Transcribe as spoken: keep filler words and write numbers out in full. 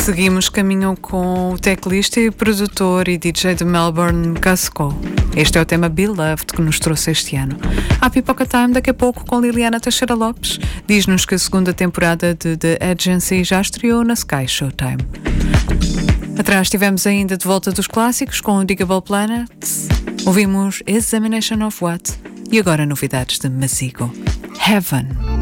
Seguimos caminho com o teclista e produtor e D J de Melbourne, Casco. Este é o tema Beloved que nos trouxe este ano. A Pipoca Time daqui a pouco com Liliana Teixeira Lopes. Diz-nos que a segunda temporada de The Agency já estreou na Sky Showtime. Atrás tivemos ainda de volta dos clássicos com o Digable Planet. Ouvimos Examination of What e agora novidades de Masigo. Heaven.